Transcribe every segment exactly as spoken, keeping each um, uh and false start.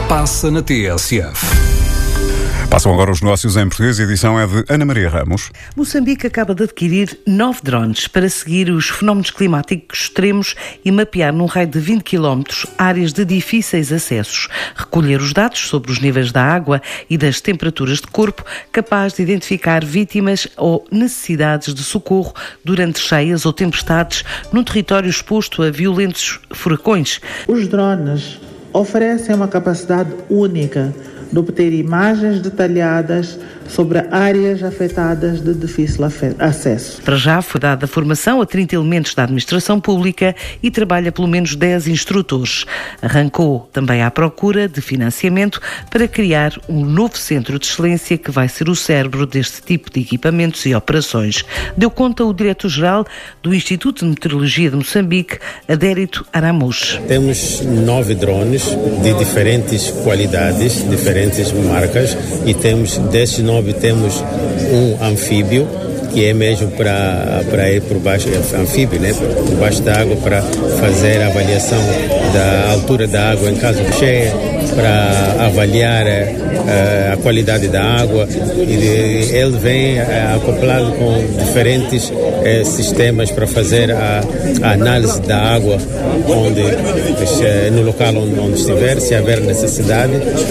Passa na T S F. Passam agora os negócios em português. A edição é de Ana Maria Ramos. Moçambique acaba de adquirir nove drones para seguir os fenómenos climáticos extremos e mapear num raio de vinte quilómetros áreas de difíceis acessos. Recolher os dados sobre os níveis da água e das temperaturas de corpo, capaz de identificar vítimas ou necessidades de socorro durante cheias ou tempestades num território exposto a violentos furacões. Os drones oferecem uma capacidade única de obter imagens detalhadas sobre áreas afetadas de difícil acesso. Para já foi dada formação a trinta elementos da administração pública e trabalha pelo menos dez instrutores. Arrancou também à procura de financiamento para criar um novo centro de excelência que vai ser o cérebro deste tipo de equipamentos e operações. Deu conta o diretor-geral do Instituto de Meteorologia de Moçambique, Adérito Aramush. Temos nove drones de diferentes qualidades, diferentes marcas, e temos desses nove temos um anfíbio, que é mesmo para para ir por baixo, anfíbio, né, por baixo da água, para fazer a avaliação da altura da água em caso de cheia, para avaliar uh, a qualidade da água. E ele vem uh, acoplado com diferentes uh, sistemas para fazer a, a análise da água onde, uh, no local onde, onde estiver, se houver necessidade.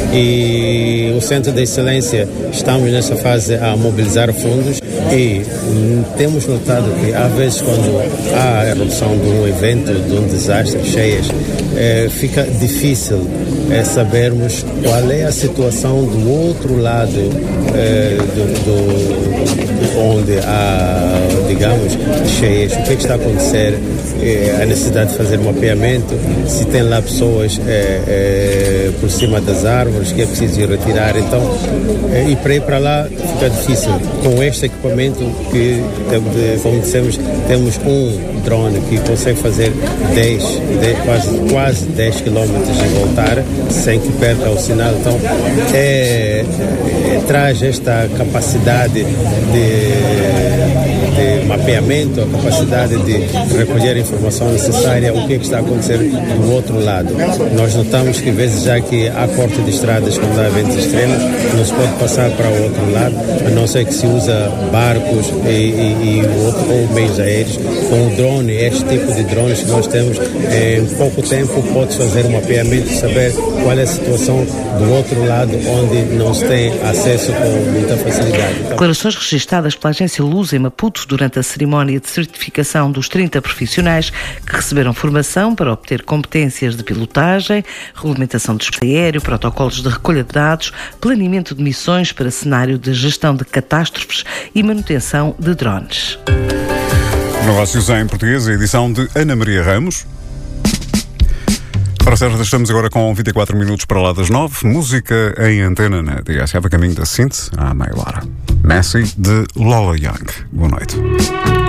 E o Centro de Excelência, estamos nessa fase a mobilizar fundos e um, temos notado que às vezes quando há a erupção de um evento, de um desastre, cheias, uh, fica difícil uh, sabermos qual é a situação do outro lado, eh, do, do, onde há, digamos, cheias, o que, é que está a acontecer, eh, a necessidade de fazer mapeamento, se tem lá pessoas eh, eh, por cima das árvores que é preciso ir retirar. Então, eh, e para ir para lá fica difícil. Com este equipamento que, como dissemos, temos um drone que consegue fazer dez, dez, quase, quase dez quilómetros e voltar sem que perca o sinal. Então, é, é, traz esta capacidade de, de mapeamento, a capacidade de recolher a informação necessária, o que, é que está a acontecer do outro lado. Nós notamos que, vezes, já que há corte de estradas quando há eventos extremos, não se pode passar para o outro lado, a não ser que se usa barcos e, e, e outro, ou meios aéreos. Com o drone, este tipo de drones que nós temos, em pouco tempo pode fazer um mapeamento e saber qual é a situação do outro lado, onde não se tem acesso com muita facilidade. Então... Declarações registadas pela agência Luz em Maputo durante a cerimónia de certificação dos trinta profissionais que receberam formação para obter competências de pilotagem, regulamentação de espaço aéreo, protocolos de recolha de dados, planeamento de missões para cenário de gestão de catástrofes e manutenção de drones. Negócios em português, a edição de Ana Maria Ramos. Para certo, estamos agora com vinte e quatro minutos para lá das nove. Música em antena na D S F, a caminho da síntese, à meia hora. Messi, de Lola Young. Boa noite.